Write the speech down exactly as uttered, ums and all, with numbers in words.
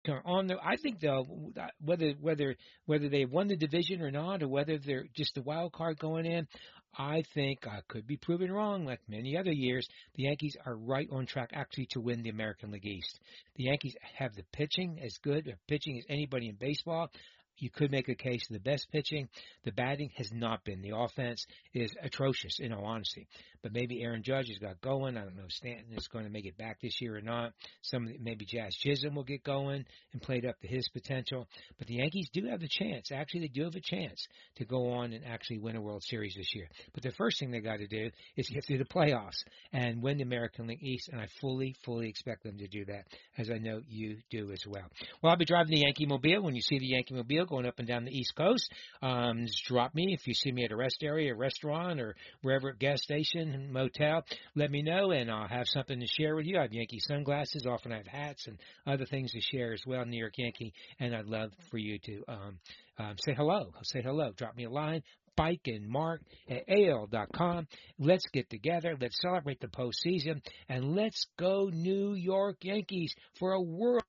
are on the. I think they'll whether whether whether they won the division or not, or whether they're just the wild card going in. I think I could be proven wrong, like many other years. The Yankees are right on track, actually, to win the American League East. The Yankees have the pitching as good of pitching as anybody in baseball. You could make a case for the best pitching. The batting has not been. The offense is atrocious, in all honesty. But maybe Aaron Judge has got going. I don't know if Stanton is going to make it back this year or not. Some maybe Jazz Chisholm will get going and play it up to his potential. But the Yankees do have the chance. Actually, they do have a chance to go on and actually win a World Series this year. But the first thing they got to do is get through the playoffs and win the American League East. And I fully, fully expect them to do that, as I know you do as well. Well, I'll be driving the Yankee Mobile. When you see the Yankee Mobile going up and down the East Coast, um, just drop me. If you see me at a rest area, a restaurant, or wherever, gas station, motel, let me know, and I'll have something to share with you. I have Yankee sunglasses. Often I have hats and other things to share as well, New York Yankee, and I'd love for you to um, um, say hello. Say hello. Drop me a line. Spike and Mark at A O L dot com. Let's get together. Let's celebrate the postseason, and let's go New York Yankees for a World